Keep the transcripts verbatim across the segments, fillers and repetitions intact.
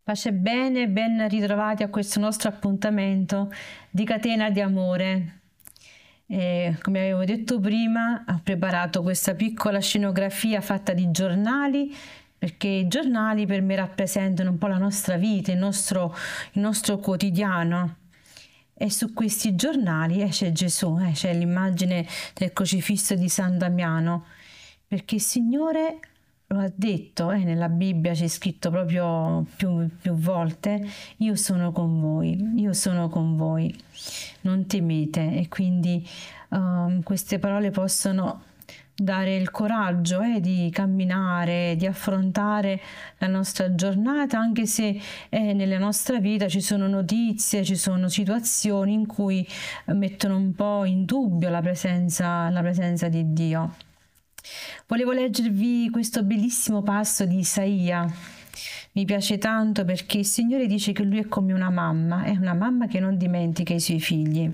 Pace e bene, ben ritrovati a questo nostro appuntamento di Catena di Amore. E, come avevo detto prima, ho preparato questa piccola scenografia fatta di giornali, perché i giornali per me rappresentano un po' la nostra vita, il nostro, il nostro quotidiano. E su questi giornali eh, c'è Gesù, eh, c'è l'immagine del crocifisso di San Damiano, perché il Signore lo ha detto, eh, nella Bibbia c'è scritto proprio più, più volte: io sono con voi, io sono con voi, non temete. E quindi um, queste parole possono dare il coraggio eh, di camminare, di affrontare la nostra giornata, anche se eh, nella nostra vita ci sono notizie, ci sono situazioni in cui mettono un po' in dubbio la presenza, la presenza di Dio. Volevo leggervi questo bellissimo passo di Isaia. Mi piace tanto perché il Signore dice che Lui è come una mamma, è una mamma che non dimentica i suoi figli.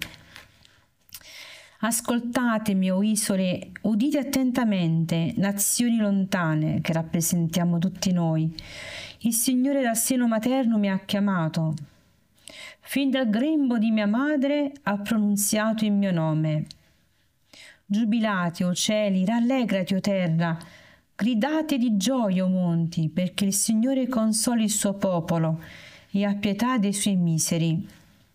Ascoltatemi, o isole, udite attentamente, nazioni lontane che rappresentiamo tutti noi. Il Signore dal seno materno mi ha chiamato. Fin dal grembo di mia madre ha pronunziato il mio nome. Giubilate, o cieli, rallegrati, o terra, gridate di gioia, o monti, perché il Signore consoli il suo popolo e ha pietà dei suoi miseri.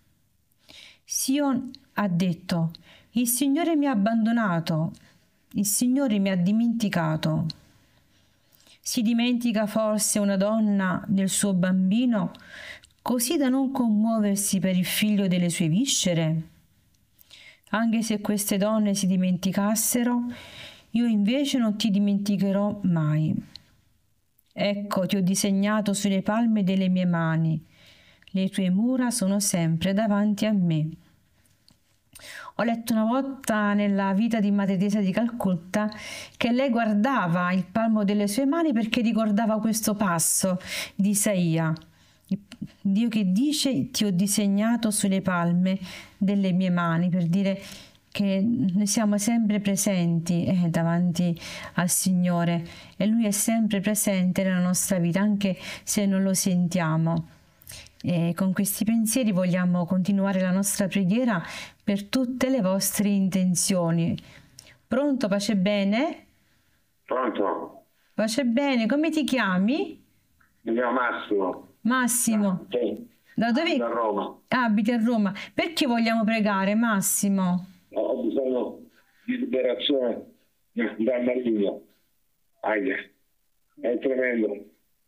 Sion ha detto: il Signore mi ha abbandonato, il Signore mi ha dimenticato. Si dimentica forse una donna del suo bambino, così da non commuoversi per il figlio delle sue viscere? Anche se queste donne si dimenticassero, io invece non ti dimenticherò mai. Ecco, ti ho disegnato sulle palme delle mie mani, le tue mura sono sempre davanti a me. Ho letto una volta nella vita di Madre Teresa di Calcutta che lei guardava il palmo delle sue mani perché ricordava questo passo di Isaia. Dio che dice: ti ho disegnato sulle palme delle mie mani, per dire che noi siamo sempre presenti eh, davanti al Signore, e Lui è sempre presente nella nostra vita anche se non lo sentiamo. E con questi pensieri vogliamo continuare la nostra preghiera per tutte le vostre intenzioni. Pronto, pace bene? Pronto? Pace bene, come ti chiami? Mi chiamo Massimo. Massimo. Sì. Da dove Da Roma. abiti? A Roma. Perché vogliamo pregare, Massimo? Ho bisogno di liberazione dal maligno. Aia. È tremendo.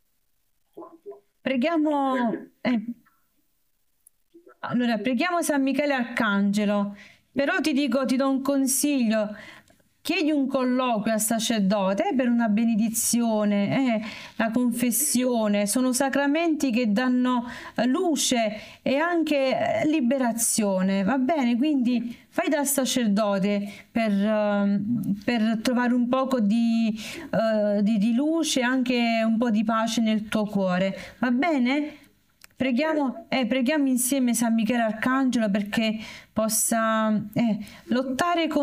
Preghiamo... eh. Allora, preghiamo San Michele Arcangelo. Però ti dico, ti do un consiglio. Chiedi un colloquio al sacerdote per una benedizione, eh, la confessione. Sono sacramenti che danno luce e anche liberazione, va bene? Quindi fai dal sacerdote per, uh, per trovare un poco di, uh, di, di luce e anche un po' di pace nel tuo cuore, va bene? Preghiamo, eh, preghiamo insieme San Michele Arcangelo perché possa eh, lottare con